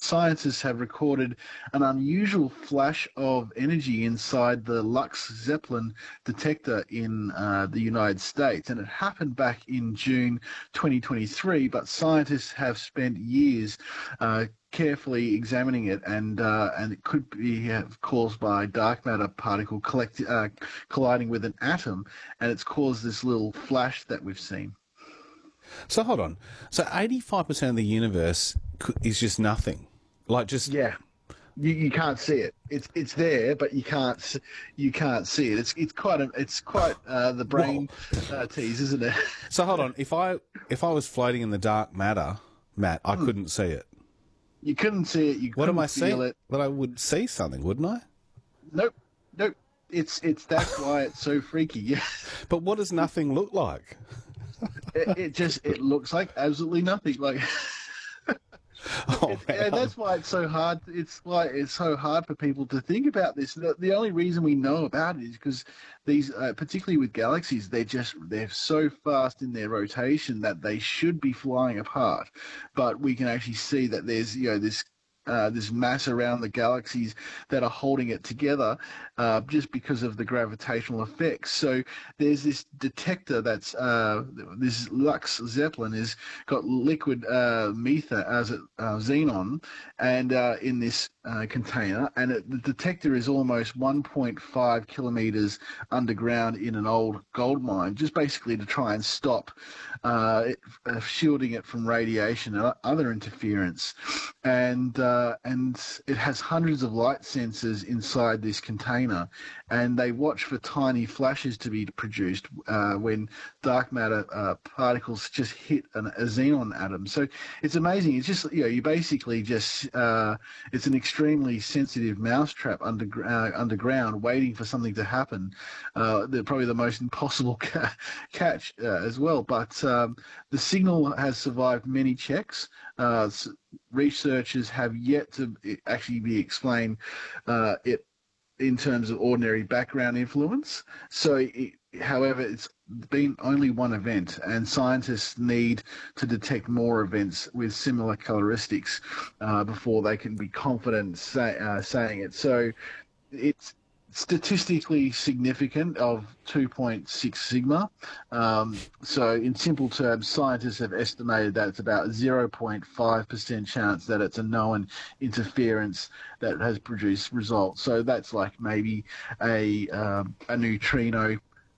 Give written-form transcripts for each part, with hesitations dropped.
scientists have recorded an unusual flash of energy inside the Lux Zeppelin detector in the United States. And it happened back in June 2023, but scientists have spent years carefully examining it, and it could be caused by dark matter particle colliding with an atom, and it's caused this little flash that we've seen. So hold on. So 85% of the universe is just nothing, like just yeah. You can't see it. It's there, but you can't see it. It's quite the brain tease, isn't it? So hold on. If I was floating in the dark matter, Matt, I couldn't see it. You couldn't see it. You couldn't feel it. But I would see something, wouldn't I? Nope. It's that's why it's so freaky. Yeah. But what does nothing look like? It looks like absolutely nothing. Like. And that's why it's so hard. It's why it's so hard for people to think about this. The only reason we know about it is because these, particularly with galaxies, they're so fast in their rotation that they should be flying apart. But we can actually see that there's this mass around the galaxies that are holding it together just because of the gravitational effects. So there's this detector that's this Lux Zeppelin has got liquid xenon, and in this container, and the detector is almost 1.5 kilometers underground in an old gold mine, just basically to try and stop shielding it from radiation and other interference. And it has hundreds of light sensors inside this container, and they watch for tiny flashes to be produced when dark matter particles just hit a xenon atom. So it's amazing. It's just, you basically just, it's an extremely sensitive mousetrap underground waiting for something to happen. Probably the most impossible catch as well. But the signal has survived many checks. Researchers have yet to actually be explained it in terms of ordinary background influence. So, however, it's been only one event, and scientists need to detect more events with similar characteristics before they can be confident saying it. So it's statistically significant of 2.6 sigma. So in simple terms, scientists have estimated that it's about 0.5% chance that it's a known interference that has produced results. So that's like maybe a neutrino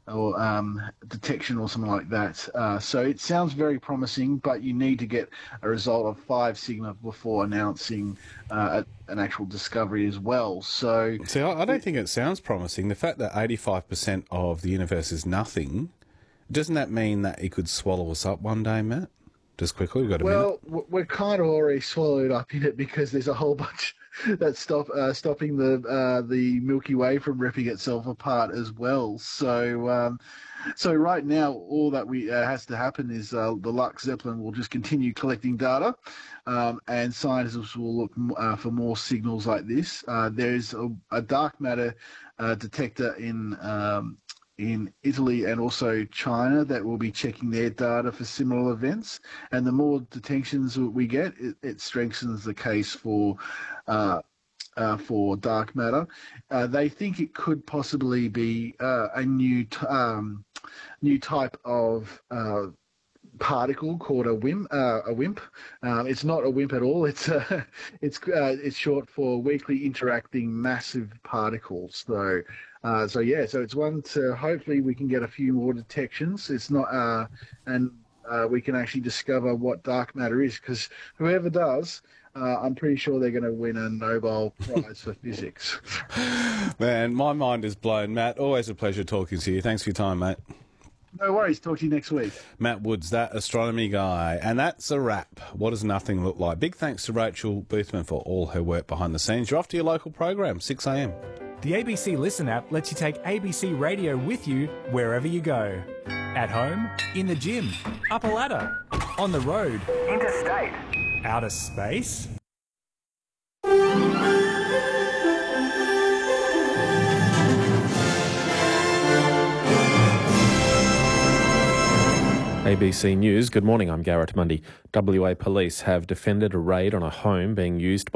or detection or something like that. So it sounds very promising, but you need to get a result of 5 sigma before announcing an actual discovery as well. So, see, I don't think it sounds promising. The fact that 85% of the universe is nothing, doesn't that mean that it could swallow us up one day, Matt? Just quickly, we've got a minute. Well, we're kind of already swallowed up in it because there's a whole bunch that's stopping the Milky Way from ripping itself apart as well. So right now, all that has to happen is the Lux Zeppelin will just continue collecting data, and scientists will look for more signals like this. There's a dark matter detector in Italy and also China that will be checking their data for similar events. And the more detections we get, it strengthens the case for dark matter. They think it could possibly be a new type of particle called a WIMP. It's not a WIMP at all. It's short for weakly interacting massive particles. So it's one to hopefully we can get a few more detections. It's not we can actually discover what dark matter is, because whoever does, I'm pretty sure they're going to win a Nobel Prize for physics. Man, my mind is blown. Matt, always a pleasure talking to you. Thanks for your time, mate. No worries. Talk to you next week. Matt Woods, that astronomy guy. And that's a wrap. What does nothing look like? Big thanks to Rachel Boothman for all her work behind the scenes. You're off to your local program, 6 a.m. The ABC Listen app lets you take ABC Radio with you wherever you go. At home, in the gym, up a ladder, on the road, interstate, outer space. ABC News, good morning, I'm Garrett Mundy. WA Police have defended a raid on a home being used by